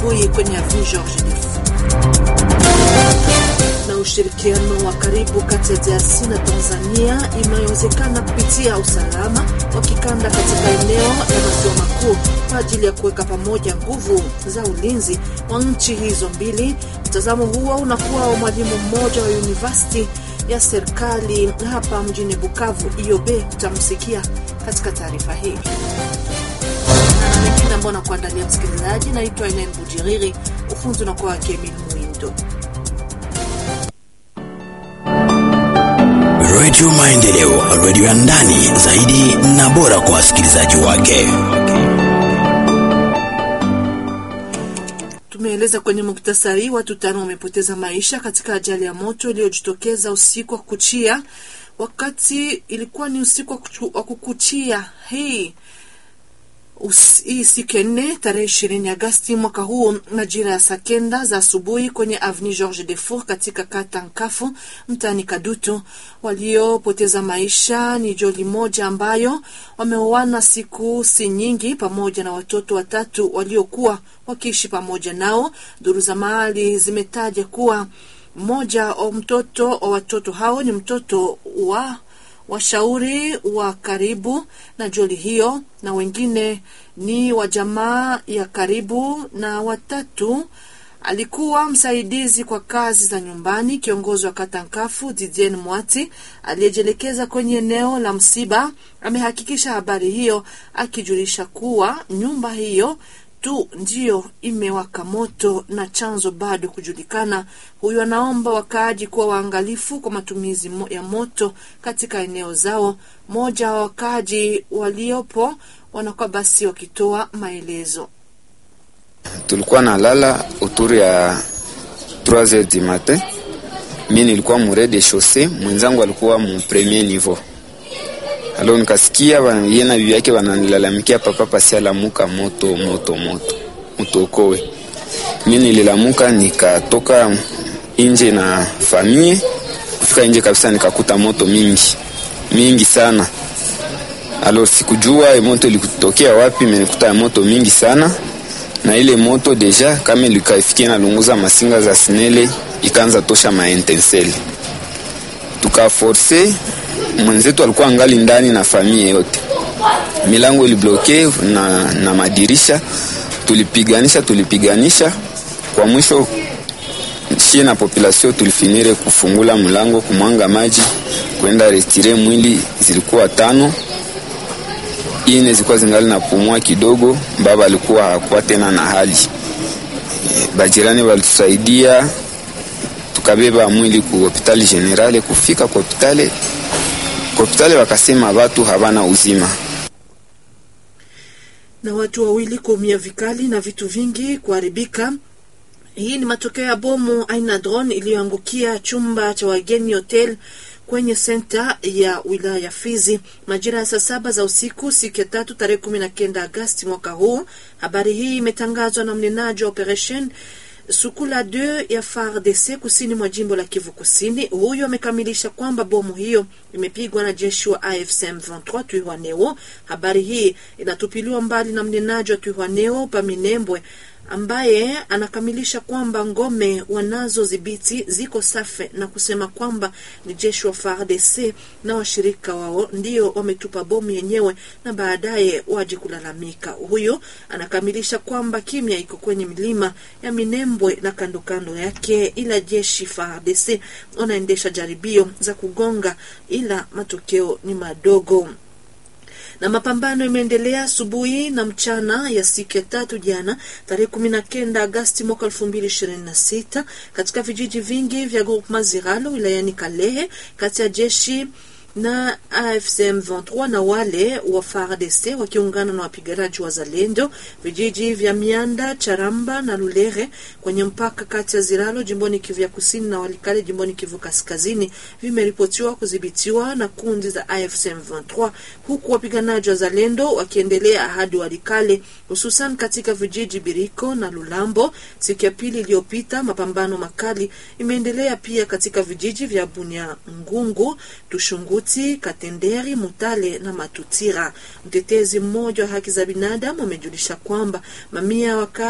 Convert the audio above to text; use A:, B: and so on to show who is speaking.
A: asubuhi kwenye Avenue Georges Defoe. Na ushirikiano wa karibu kati ya DRC na Tanzania inayowezekana kupitia usalama wa kikanda katika eneo la maziwa makuu kwa ajili ya kuweka pamoja nguvu za ulinzi wa nchi hizo mbili. Mtazamo huo unakuwa wa mwalimu mmoja wa university ya serikali hapa mjini Bukavu, IOB. Tutamsikia katika taarifa hii. Na mengine ambayo nakuandalia msikilizaji, naitwa Inen Bujiriri, ufunzi na kwa Kemil Muindo.
B: Radio Maendeleo, radio ya ndani zaidi na bora kwa wasikilizaji wake.
A: Tumeeleza kwenye muktasari watu 5 wamepoteza maisha katika ajali ya moto iliyojitokeza usiku wa kukuchia. Wakati ilikuwa ni usiku wa kukuchia hii siku ya 4 tarehe 20 Agosti mwaka huu majira ya saa 9 za asubuhi kwenye Avenue Georges Defoe katika kata Nkafu mtaani Kadutu. Waliopoteza maisha ni joli moja ambayo wameoana siku si nyingi pamoja na watoto 3 waliokuwa wakiishi pamoja nao. Duru za mahali zimetaja kuwa mmoja wa watoto hao ni mtoto wa washauri wa karibu na joli hiyo, na wengine ni wa jamaa ya karibu, na watatu alikuwa msaidizi kwa kazi za nyumbani. Kiongozi wa kata Nkafu Didien Mwati aliyejelekeza kwenye eneo la msiba amehakikisha habari hiyo, akijulisha kuwa nyumba hiyo tu ndio imewaka moto na chanzo bado kujulikana. Huyu anaomba wakaaji kuwa waangalifu kwa matumizi ya moto katika eneo zao. Moja wa wakaaji waliopo wanakuwa basi wakitoa maelezo.
C: Tulikuwa na lala autour ya 3h du matin. Mimi nilikuwa mu rez-de-chaussée, mwenzangu alikuwa mu premier niveau. Alo nikasikia yena bibi yake wananilalamikia papa pasi alamuka moto utokoe. Mimi nililamuka nikatoka nje na familia. Kufika nje kabisa nikakuta moto mingi sana. Alo sikujua moto ilikutokea wapi, nilikuta moto mingi sana. Na ile moto deja kama ilikafikia na lunguza masinga za sinele ikaanza tosha maintensele. Tukaforce mwenzetu alikuwa angali ndani na familia yote. Milango ilibloke na madirisha. Tulipiganisha kwa mwisho shie na population tulifinire kufungula mlango, kumwanga maji, kwenda retire mwili. Zilikuwa 5. 4 zilikuwa zingali na pumua kidogo. Baba alikuwa hakuwa tena na hali. Bajirani walitusaidia, tukabeba mwili ku hospitali generale. Kufika kwa hospitali wakasema watu habana uzima.
A: Na watu 2 kuumia vikali na vitu vingi kuharibika. Hii ni matokeo ya bomu aina drone iliyoangukia chumba cha wageni hotel kwenye center ya wilaya Fizi majira ya saa 7 za usiku siku ya 3 tarehe 19 Agosti mwaka huu. Habari hii imetangazwa na mnenaji wa operation Sukula 2 ya FARDC kusini mwa jimbo la Kivu Kusini. Huyo amekamilisha kwamba bomu hiyo imepigwa na jeshi wa AFC M23 Twirwaneho. Habari hii inatupiliwa mbali na mnenaji wa Twirwaneho Paminembwe, ambaye anakamilisha kwamba ngome wanazodhibiti ziko safi na kusema kwamba ni jeshi wa FARDC na washirika wao ndio wametupa bomu yenyewe na baadaye waje kulalamika. Huyo anakamilisha kwamba kimya iko kwenye milima ya Minembwe na kando yake, ila jeshi FARDC wanaendesha jaribio za kugonga ila matokeo ni madogo. Na mapambano imeendelea asubuhi na mchana ya siku ya 3 jana tarehe 19 Agosti mwaka 2026 katika vijiji vingi vya Groupement Ziralo wilayani Kalehe kati ya jeshi na AFC M23 na wale wa FARDC wakiungana na wapiganaji wa Zalendo. Vijiji vya Mianda, Charamba na Lulere kwenye mpaka kati ya Ziralo jimboni Kivu ya Kusini na Walikale jimboni Kivu Kaskazini vimeripotiwa kudhibitiwa na kundi za AFC M23, huku wapiganaji wa Zalendo wakiendelea hadi Walikale, hususan katika vijiji Biriko na Lulambo. Siku ya pili iliyopita mapambano makali imeendelea pia katika vijiji vya Bunya Ngungu, Tushunguti, Katenderi, Mutale na Matutira. Mtetezi mmoja wa haki za binadamu amejulisha kwamba mamia